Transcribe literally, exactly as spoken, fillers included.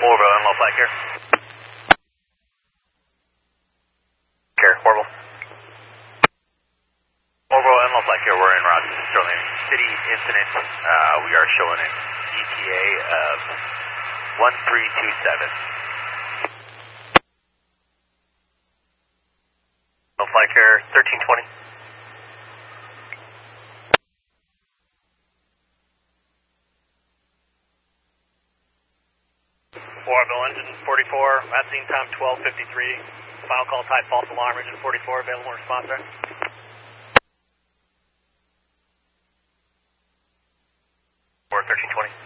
Orville, and low flight care. Care, Orville. Orville, and low flight care, we're en route to Sterling City incident. Uh, we are showing an E T A of one three two seven. Low flight care, thirteen twenty. Orville, engine forty-four, at scene time twelve fifty-three. Final call type false alarm, engine forty-four, available response there. Or thirteen twenty.